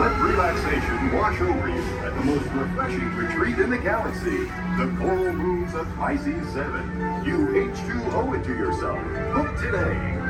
Let relaxation wash over you at the most refreshing retreat in the galaxy, the coral moons of Pisces 7. You H2O it to yourself. Book today.